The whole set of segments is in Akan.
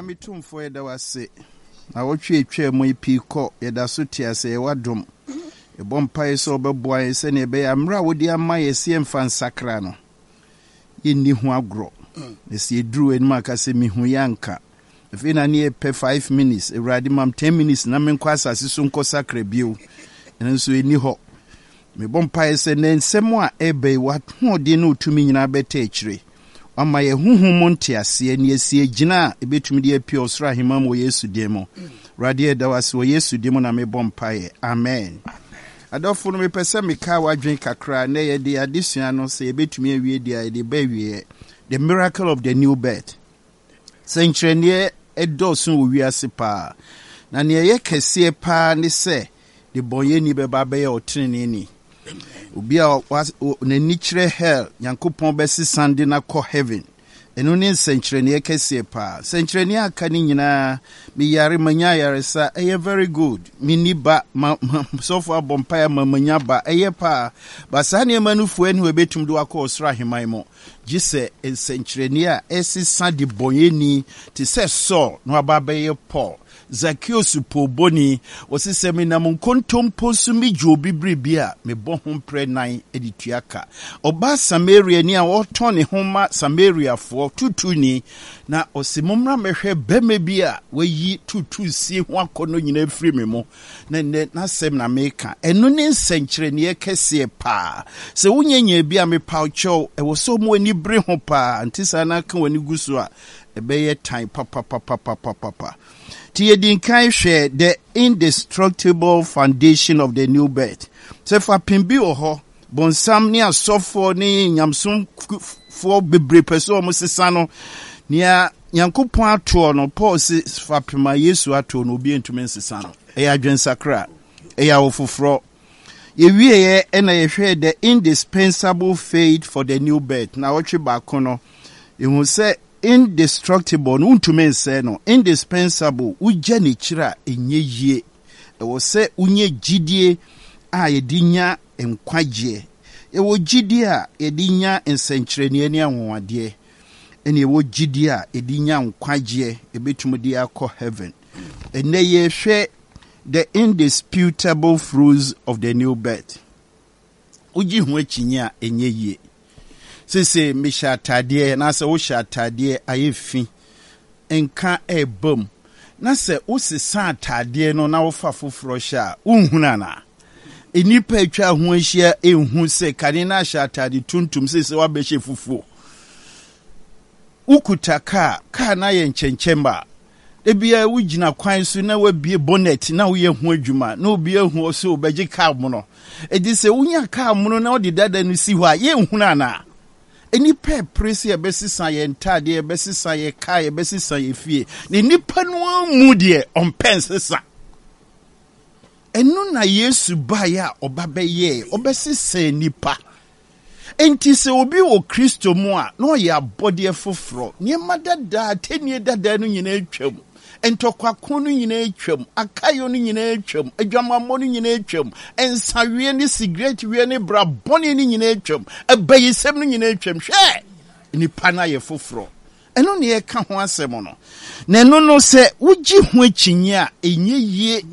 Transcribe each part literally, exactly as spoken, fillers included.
Nyami tumfo yeda wase. Na wotwe etwa mu ipi kɔ yeda so tiase ye wadom. E bompa ye so beboa ye se ne be ya mra wodi ama ye se mfa nsakra no. Ye ni hu agro. Ne se duru enu aka se mi hu yanka. Efe na ne pe five minutes, ewradi mam ten minutes na men kwa asase so nko sakra bio. Eno so eni ho. Me bompa ye se ne nsemo a ebe wat ho de no tumi nyina beta ekire. Ama ye huhu ntiase ne asie gina ebetumi de apie osra hema mo Yesu demo radie da wase wo Yesu demo na me bompae amen adofo no me pese me ka wadwen kakra na ye de adesua no se ebetumi awie dia de ba wie the miracle of the new birth sentrenie edosun wo wiase pa na ne ye kese pa ne se de boye ni be ba be ye otrene ni obi a na nichire hell Nyankopon besi sande na ko heaven eno ne senchire ne kese pa senchire ne aka ni nyina mi yare manya yare sa eye very good mi ni ba so far bompa ma manya ba eye pa ba sa ne manufu eni we betum do akọ osra heman mo gise senchire ne a esi sande boyeni ti se so no aba be ye Paul Zacchaeus poboni wose semi na monkontompo sumi jobi bribia me bo ho pre nan edituaka oba Samaria ni a woton ne homa Samaria fo tutu ni na osimomra mehwe beme bia wayi tutu sie ho akono nyina firi me mo na ne na sem na meka eno ne nsenkyere ne kese pa se wunyanya bia me paucho e wo so mo ani bre ho pa antisa na ka wani gusu a ebeye time papa papa papa papa Tiedinkai share the indestructible foundation of the new birth. Se fa pimbi oho bonsam ni asofo ni nyamson fo bebre peso mo sesano nia Nyankopon ato no Paul se fa pima Yesu ato no obi entumi sesano. E adwen sakra e ya ofofro. Ye wieye e na ye hwe the indispensable faith for the new birth. Na wotwe ba kono e hu se indestructible no untume nse no indispensable uje ne kira enye yie e wo se unye gidie a yedinya enkwagye e wo gidie a yedinya ensenkyerene ne anwonwade ene e wo gidie a yedinya enkwagye e betumudi akọ heaven ene ye hwe the indisputable fruits of the new birth uji hu achinya enye yie sese misha tadie na se wo sha tadie ayefi enka ebom na se wo sesa tadie no na wo fa foforo sha unhuna na enipa atwa ho ahia enhu se kane na sha tadie tuntum sese wa behye fufuo ukutaka ka na ye nkenchemba ebia wo gina kwan so na wabie bonnet na wo ye ho adwuma na obi ehu so obegye ka mo no edi se wunya ka mo no na odi dada no si ho a ye nhuna na eni pe presi e besisa ye ntade e besisa ye kai e besisa ye fie ne nipa no mu de ompensesa enu na Yesu ba ya obabeye obesisa nipa enti se obi wo Kristo mu a no ye abode foforo ne madada tenie dada no nyina atwam entokwa no nyina atwam akayo no nyina atwam adwamammo no nyina atwam ensawie ne cigarette wie ne bra bone no nyina atwam abayisem no nyina atwam hwe nipa na ye foforo eno ne ye ka ho asem no na eno no se wugi ho akinyi a enye yie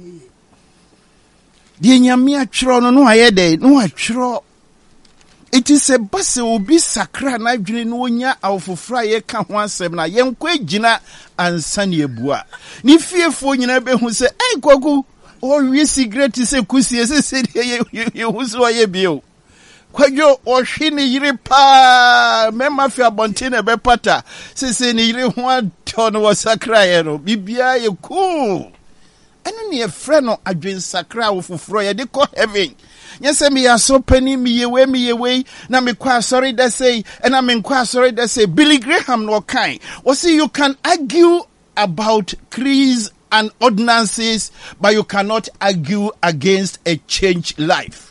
de nyame atwero no no ayede no atwero. It is a bus obi sakra na dwene no onya awfofra ye ka ho asem na ye nkwa gina ansane ebua ni fiefo nyina be hu se ei kwagu o wi cigarette se kusie se se ye ye hu so ye bio kwadwo o hwe ne yire pa mema fi abonte na be pata se se ne yire ho ato no sakra ye no bibia ye cool eno ne efre no adwen sakra awfofro ye de ko heaven. Yes, me are so penny me away me away. Na me kwa sorry that say, and I mean kwa sorry that say Billy Graham no kind. Or see you can argue about creeds and ordinances, but you cannot argue against a changed life.